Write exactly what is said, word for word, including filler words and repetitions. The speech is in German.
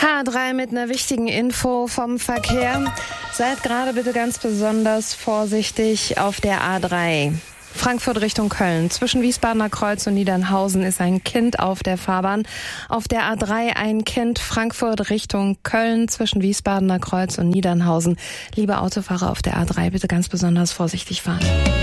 A drei mit einer wichtigen Info vom Verkehr. Seid gerade bitte ganz besonders vorsichtig auf der A drei. Frankfurt Richtung Köln. Zwischen Wiesbadener Kreuz und Niedernhausen ist ein Kind auf der Fahrbahn. Auf der A drei ein Kind Frankfurt Richtung Köln zwischen Wiesbadener Kreuz und Niedernhausen. Liebe Autofahrer auf der A drei, bitte ganz besonders vorsichtig fahren.